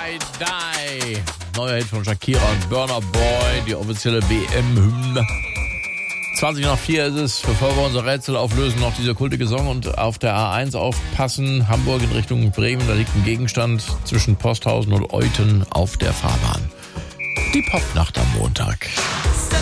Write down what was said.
Die. Neuer Hit von Shakira und Burna Boy, die offizielle WM-Hymne. 20:04 ist es, bevor wir unser Rätsel auflösen, noch dieser kultige Song und auf der A1 aufpassen. Hamburg in Richtung Bremen, da liegt ein Gegenstand zwischen Posthausen und Euthen auf der Fahrbahn. Die Popnacht am Montag.